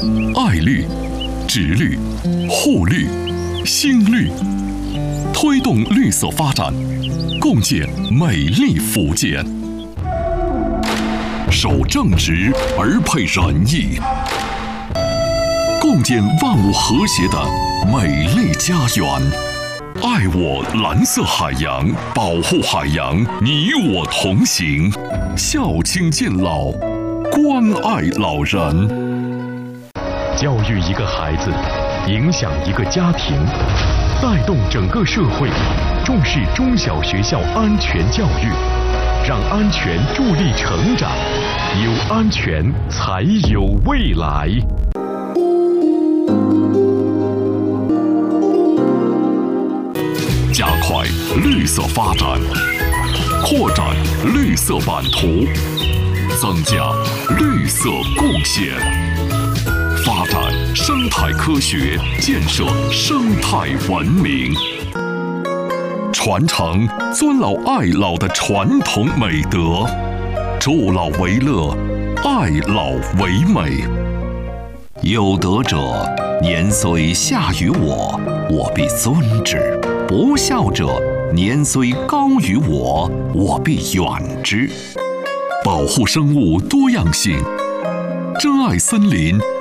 爱绿、植绿、护绿、新绿，推动绿色发展，共建美丽福建。守正直而配仁义，共建万物和谐的美丽家园。爱我蓝色海洋，保护海洋，你我同行。孝亲敬老，关爱老人。 教育一个孩子，影响一个家庭，带动整个社会，重视中小学校安全教育，让安全助力成长，有安全才有未来。 加快绿色发展，扩展绿色版图，增加绿色贡献，发展生态科学，建设生态文明，传承尊老爱老的传统美德，助老为乐，爱老为美。有德者，年虽下于我，我必尊之；不孝者，年虽高于我，我必远之。保护生物多样性，珍爱森林，